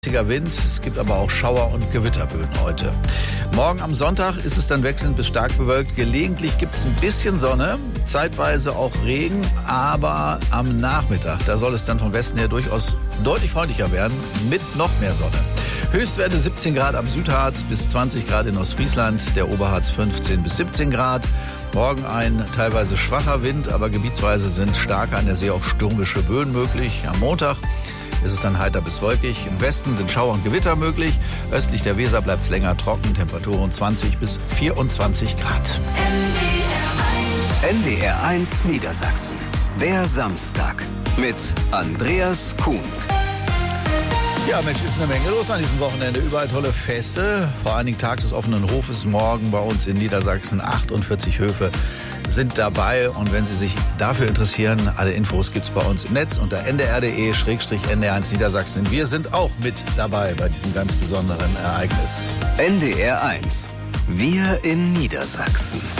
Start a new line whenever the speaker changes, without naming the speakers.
Wind, es gibt aber auch Schauer- und Gewitterböen heute. Morgen am Sonntag ist es dann wechselnd bis stark bewölkt. Gelegentlich gibt es ein bisschen Sonne, zeitweise auch Regen, aber am Nachmittag, da soll es dann vom Westen her durchaus deutlich freundlicher werden, mit noch mehr Sonne. Höchstwerte 17 Grad am Südharz bis 20 Grad in Ostfriesland, der Oberharz 15 bis 17 Grad. Morgen ein teilweise schwacher Wind, aber gebietsweise sind starke, an der See auch stürmische Böen möglich. Am Montag ist es dann heiter bis wolkig. Im Westen sind Schauer und Gewitter möglich. Östlich der Weser bleibt es länger trocken. Temperaturen 20 bis 24 Grad.
NDR 1 Niedersachsen. Der Samstag mit Andreas Kuhnt.
Ja, Mensch, ist eine Menge los an diesem Wochenende. Überall tolle Feste. Vor allen Dingen Tag des offenen Hofes morgen bei uns in Niedersachsen. 48 Höfe sind dabei. Und wenn Sie sich dafür interessieren, alle Infos gibt's bei uns im Netz unter ndr.de/NDR1 Niedersachsen. Wir sind auch mit dabei bei diesem ganz besonderen Ereignis.
NDR 1. Wir in Niedersachsen.